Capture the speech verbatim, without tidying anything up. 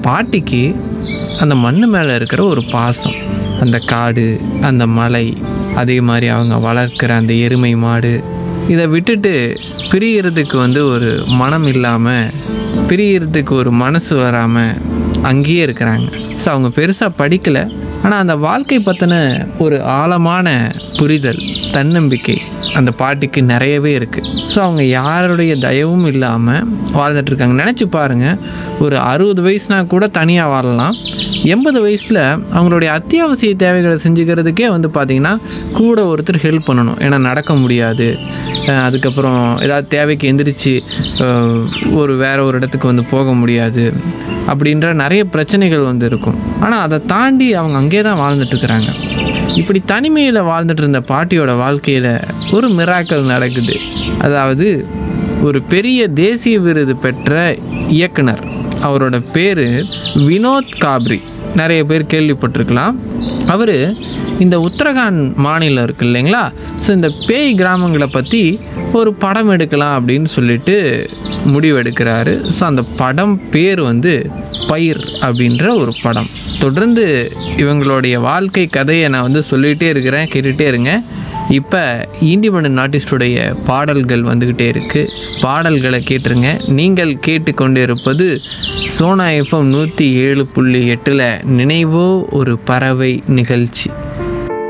பாட்டிக்கு அந்த மண் மேலே இருக்கிற ஒரு பாசம், அந்த காடு, அந்த மலை, அதே மாதிரி அவங்க வளர்க்குற அந்த எருமை மாடு, இதை விட்டுட்டு பிரியறதுக்கு வந்து ஒரு மனம் இல்லாமல், பிரியறதுக்கு ஒரு மனசு வராமல் அங்கேயே இருக்கிறாங்க. ஸோ அவங்க பெருசாக படிக்கலை, ஆனால் அந்த வாழ்க்கை பற்றின ஒரு ஆழமான புரிதல், தன்னம்பிக்கை அந்த பாட்டிக்கு நிறையவே இருக்குது. ஸோ அவங்க யாருடைய தயவும் இல்லாமல் வாழ்ந்துட்டுருக்காங்க. நினச்சி பாருங்கள், ஒரு அறுபது வயசுனா கூட தனியாக வாழலாம். எண்பது வயசில் அவங்களுடைய அத்தியாவசிய தேவைகளை செஞ்சுக்கிறதுக்கே வந்து பார்த்திங்கன்னா கூட ஒருத்தர் ஹெல்ப் பண்ணணும். ஏன்னா நடக்க முடியாது. அதுக்கப்புறம் ஏதாவது தேவைக்கு எந்திரிச்சு ஒரு வேறு ஒரு இடத்துக்கு வந்து போக முடியாது. அப்படின்ற நிறைய பிரச்சனைகள் வந்து இருக்கும். ஆனால் அதை தாண்டி அவங்க அங்கே தான் வாழ்ந்துட்டுருக்குறாங்க. இப்படி தனிமையில் வாழ்ந்துட்டு இருந்த பாட்டியோட வாழ்க்கையில் ஒரு மிராக்கல் நடக்குது. அதாவது ஒரு பெரிய தேசிய விருது பெற்ற இயக்குனர், அவரோட பேர் வினோத் காப்ரி, நிறைய பேர் கேள்விப்பட்டிருக்கலாம். அவர் இந்த உத்தரகாண்ட் மாநிலம் இருக்குது இல்லைங்களா, ஸோ இந்த பேய் கிராமங்களை பற்றி ஒரு படம் எடுக்கலாம் அப்படின்னு சொல்லிட்டு முடிவெடுக்கிறாரு. ஸோ அந்த படம் பேர் வந்து பயிர் அப்படின்ற ஒரு படம். தொடர்ந்து இவங்களுடைய வாழ்க்கை கதையை நான் வந்து சொல்லிகிட்டே இருக்கிறேன், கேட்டுகிட்டே இருங்க. இப்போ இண்டிபெண்டன்ட் ஆர்டிஸ்டுடைய பாடல்கள் வந்துக்கிட்டே இருக்குது, பாடல்களை கேட்டுருங்க. நீங்கள் கேட்டுக்கொண்டு இருப்பது சோனா எஃப்எம் நூற்றி ஏழு புள்ளி எட்டில் நினைவோ ஒரு பறவை நிகழ்ச்சி.